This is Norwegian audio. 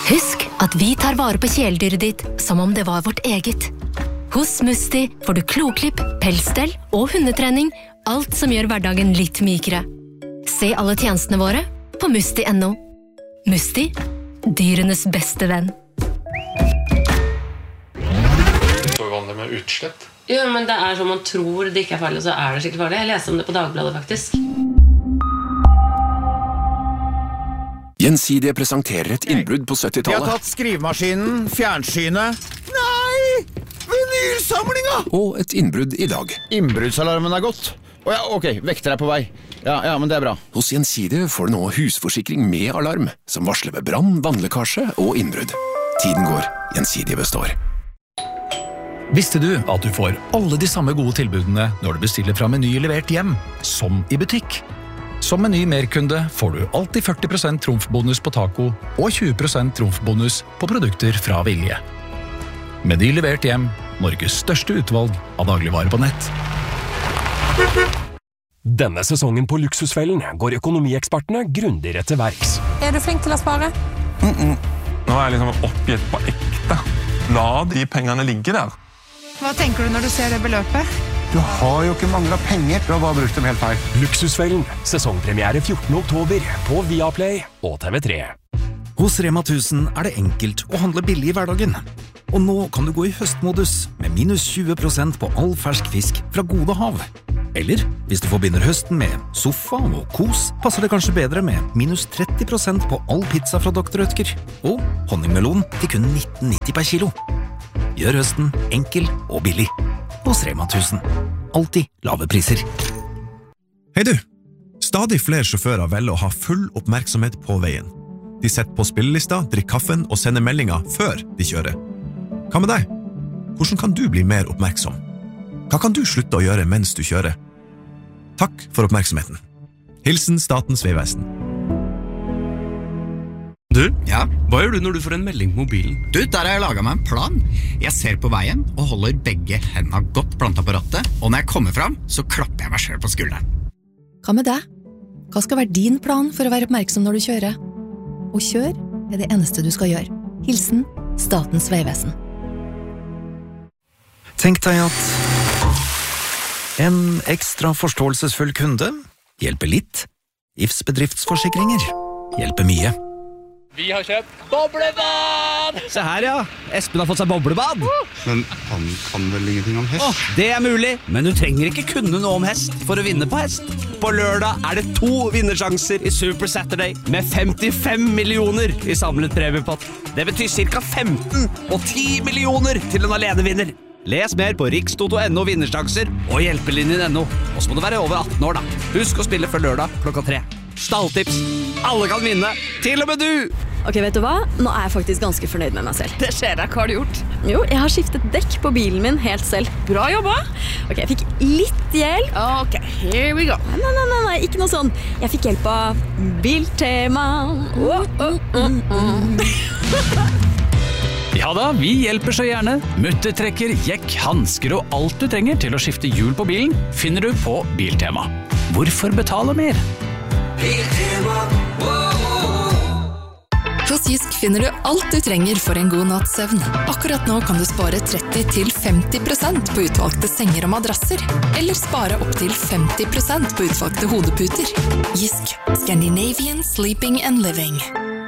Husk at vi tar vare på kjæledyret ditt som om det var vårt eget. Hos Musti får du kloklipp, pelsstell og hundetrening, alt som gjør hverdagen litt mykere. Se alle tjenestene våre på musti.no. Musti, dyrenes beste venn. Så vanlig med utslett. Jo, men det som man tror det ikke farlig, så det skikkelig farlig. Jeg leste om det på Dagbladet, faktisk. Gjensidige presenterer et innbrudd på 70-tallet. De har tatt skrivemaskinen, fjernsynet. Nei! Vinylsamlinga! Og et innbrudd i dag. Innbruddsalarmen gått. Ok, vekter på vei. Ja, men det bra. Hos Gjensidige får du nå husforsikring med alarm, som varsler ved brann, vannlekkasje og innbrudd. Tiden går, Gjensidige består. Visste du at du får alle de samme gode tilbudene når du bestiller fra Meny levert hjem, som i butikk? Som Meny Merkunde får du alltid 40% trumfbonus på taco og 20% trumfbonus på produkter fra Vilje. Meny levert hjem, Norges største utvalg av dagligvarer på nett. Denne sesongen på Luksusfellen går økonomiekspertene grundigere til verks. Du flink til å spare? Nå jeg liksom oppgitt på ekte. La de pengene ligge der. Hva tenker du når du ser det beløpet? Du har jo ikke manglet penger. Du har bare brukt dem helt feil. Luksusfellen, sesongpremiere 14. oktober på Viaplay og TV3. Hos Rema 1000 det enkelt å handle billig i hverdagen. Og nå kan du gå i høstmodus med minus 20% på all fersk fisk fra Gode Hav. Eller, hvis du forbinder høsten med sofa og kos, passer det kanskje bedre med minus 30% på all pizza fra Dr. Rødtger. Og honningmelon til kun 19,90 per kilo. Gjør høsten enkel og billig. Hos Rema 1000. Alltid lave priser. Hei du! Stadig flere sjåfører velger å ha full oppmerksomhet på veien. De setter på spillelista, drikker kaffen og sender meldinger før de kjører. Hva med deg? Hvordan kan du bli mer oppmerksom? Hva kan du slutte å gjøre mens du kjører? Takk for oppmerksomheten. Hilsen Statens vegvesen. Du, hva gjør du når du får en melding på mobilen? Du, der har jeg laget meg en plan. Jeg ser på veien og holder begge hendene godt plantet på rattet, og når jeg kommer fram, så klapper jeg meg selv på skulderen. Hva med deg? Hva skal være din plan for å være oppmerksom når du kjører? Og kjør det eneste du skal gjøre. Hilsen Statens vegvesen. Tenk deg at en ekstra forståelsesfull kunde hjelper litt. Ifs bedriftsforsikringer hjelper mye. Vi har kjøpt boblebad! Se her, ja. Espen har fått seg boblebad. Men han kan vel ingenting om hest? Det mulig, men du trenger ikke kunne noe om hest for å vinne på hest. På lørdag det 2 vinnersjanser i Super Saturday med 55 millioner i samlet premiepott. Det betyr cirka 15 og 10 millioner til en alenevinner. Les mer på rikstoto.no vinnersjanser og hjelpelinjen.no. Og så må du være over 18 år da. Husk å spille før lørdag klokka 3. Stalltips. Alle kan vinne, til og med du! Ok, vet du hva? Nå jeg faktisk ganske fornøyd med meg selv. Det skjer deg, hva har du gjort? Jo, jeg har skiftet dekk på bilen min helt selv. Bra jobba! Ok, jeg fikk litt hjelp. Ok, here we go. Nei, ikke noe sånn. Jeg fikk hjelp av Biltema. Ja da, vi hjelper så gjerne. Muttertrekker, jekk, handsker og alt du trenger til å skifte hjul på bilen finner du på Biltema. Hvorfor betale mer? Biltema. Hos Jysk finner du alt du trenger for en god natts søvn. Akkurat nå kan du spare 30-50% på utvalgte senger og madrasser, eller spare opp til 50% på utvalgte hodeputer. Jysk. Scandinavian Sleeping and Living.